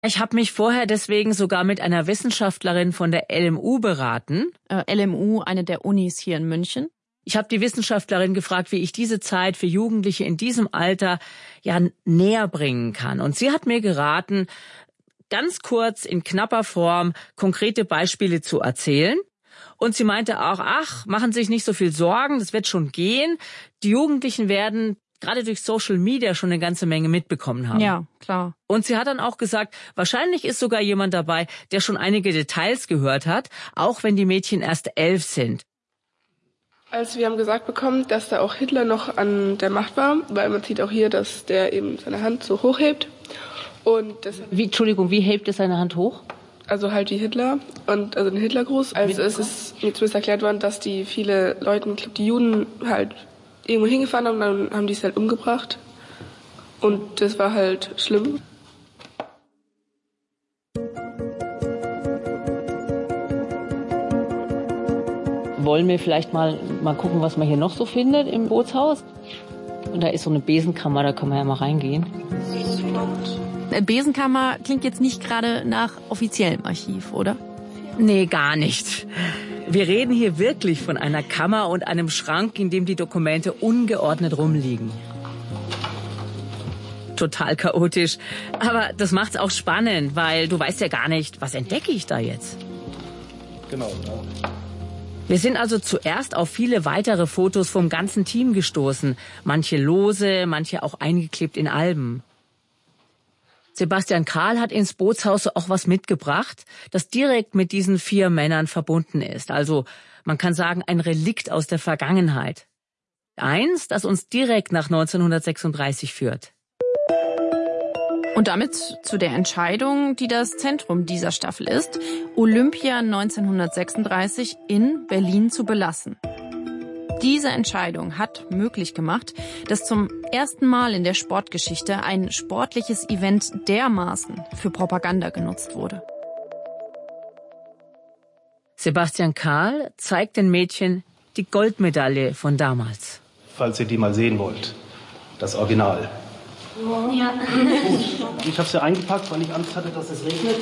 Ich habe mich vorher deswegen sogar mit einer Wissenschaftlerin von der LMU beraten. LMU, eine der Unis hier in München. Ich habe die Wissenschaftlerin gefragt, wie ich diese Zeit für Jugendliche in diesem Alter näher bringen kann. Und sie hat mir geraten, ganz kurz in knapper Form konkrete Beispiele zu erzählen. Und sie meinte auch, machen Sie sich nicht so viel Sorgen, das wird schon gehen. Die Jugendlichen werden gerade durch Social Media schon eine ganze Menge mitbekommen haben. Ja, klar. Und sie hat dann auch gesagt, wahrscheinlich ist sogar jemand dabei, der schon einige Details gehört hat, auch wenn die Mädchen erst 11 sind. Also wir haben gesagt bekommen, dass da auch Hitler noch an der Macht war, weil man sieht auch hier, dass der eben seine Hand so hoch hebt. Und Wie hebt er seine Hand hoch? Also halt wie Hitler und also den Hitlergruß. Also es ist mir zumindest erklärt worden, dass viele Leute, die Juden halt irgendwo hingefahren haben, dann haben die es halt umgebracht. Und das war halt schlimm. Wollen wir vielleicht mal gucken, was man hier noch so findet im Bootshaus? Und da ist so eine Besenkammer, da können wir ja mal reingehen. Besenkammer klingt jetzt nicht gerade nach offiziellem Archiv, oder? Nee, gar nicht. Wir reden hier wirklich von einer Kammer und einem Schrank, in dem die Dokumente ungeordnet rumliegen. Total chaotisch. Aber das macht's auch spannend, weil du weißt ja gar nicht, was entdecke ich da jetzt? Genau. Wir sind also zuerst auf viele weitere Fotos vom ganzen Team gestoßen. Manche lose, manche auch eingeklebt in Alben. Sebastian Karl hat ins Bootshaus auch was mitgebracht, das direkt mit diesen 4 Männern verbunden ist. Also man kann sagen, ein Relikt aus der Vergangenheit. Eins, das uns direkt nach 1936 führt. Und damit zu der Entscheidung, die das Zentrum dieser Staffel ist, Olympia 1936 in Berlin zu belassen. Diese Entscheidung hat möglich gemacht, dass zum ersten Mal in der Sportgeschichte ein sportliches Event dermaßen für Propaganda genutzt wurde. Sebastian Karl zeigt den Mädchen die Goldmedaille von damals. Falls ihr die mal sehen wollt, das Original. Ja. Ich habe es ja eingepackt, weil ich Angst hatte, dass es regnet.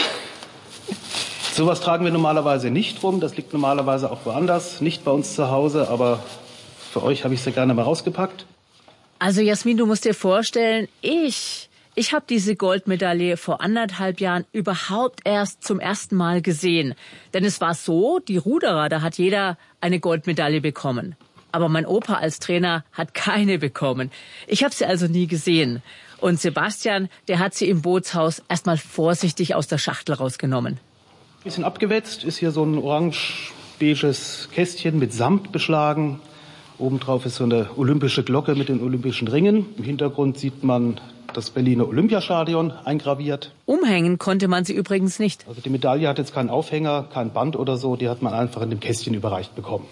Sowas tragen wir normalerweise nicht rum. Das liegt normalerweise auch woanders, nicht bei uns zu Hause. Aber für euch habe ich es ja gerne mal rausgepackt. Also Jasmin, du musst dir vorstellen, ich habe diese Goldmedaille vor 1,5 Jahren überhaupt erst zum ersten Mal gesehen. Denn es war so, die Ruderer, da hat jeder eine Goldmedaille bekommen. Aber mein Opa als Trainer hat keine bekommen. Ich habe sie also nie gesehen. Und Sebastian, der hat sie im Bootshaus erstmal vorsichtig aus der Schachtel rausgenommen. Bisschen abgewetzt, ist hier so ein orange-beiges Kästchen mit Samt beschlagen. Obendrauf ist so eine olympische Glocke mit den olympischen Ringen. Im Hintergrund sieht man das Berliner Olympiastadion eingraviert. Umhängen konnte man sie übrigens nicht. Also die Medaille hat jetzt keinen Aufhänger, kein Band oder so. Die hat man einfach in dem Kästchen überreicht bekommen.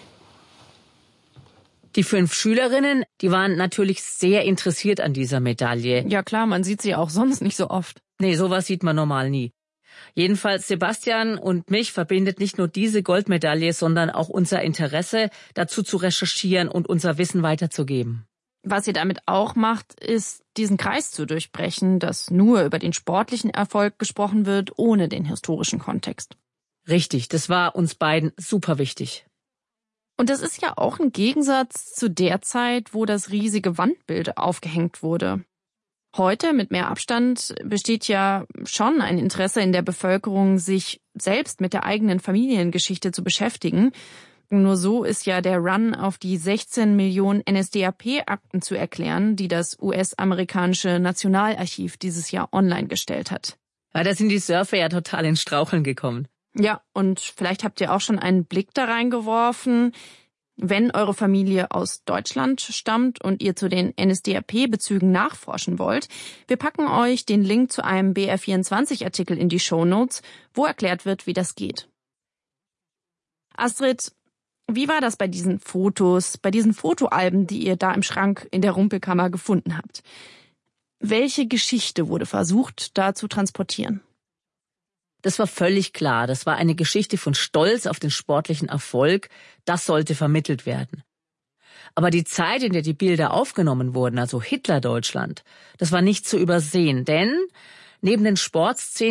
Die 5 Schülerinnen, die waren natürlich sehr interessiert an dieser Medaille. Ja klar, man sieht sie auch sonst nicht so oft. Nee, sowas sieht man normal nie. Jedenfalls Sebastian und mich verbindet nicht nur diese Goldmedaille, sondern auch unser Interesse, dazu zu recherchieren und unser Wissen weiterzugeben. Was ihr damit auch macht, ist, diesen Kreis zu durchbrechen, dass nur über den sportlichen Erfolg gesprochen wird, ohne den historischen Kontext. Richtig, das war uns beiden super wichtig. Und das ist ja auch ein Gegensatz zu der Zeit, wo das riesige Wandbild aufgehängt wurde. Heute, mit mehr Abstand, besteht ja schon ein Interesse in der Bevölkerung, sich selbst mit der eigenen Familiengeschichte zu beschäftigen. Nur so ist ja der Run auf die 16 Millionen NSDAP-Akten zu erklären, die das US-amerikanische Nationalarchiv dieses Jahr online gestellt hat. Ja, da sind die Surfer ja total ins Straucheln gekommen. Ja, und vielleicht habt ihr auch schon einen Blick da reingeworfen. Wenn eure Familie aus Deutschland stammt und ihr zu den NSDAP-Bezügen nachforschen wollt, wir packen euch den Link zu einem BR24-Artikel in die Shownotes, wo erklärt wird, wie das geht. Astrid, wie war das bei diesen Fotos, bei diesen Fotoalben, die ihr da im Schrank in der Rumpelkammer gefunden habt? Welche Geschichte wurde versucht, da zu transportieren? Das war völlig klar. Das war eine Geschichte von Stolz auf den sportlichen Erfolg. Das sollte vermittelt werden. Aber die Zeit, in der die Bilder aufgenommen wurden, also Hitler-Deutschland, das war nicht zu übersehen, denn Neben den Sportszenen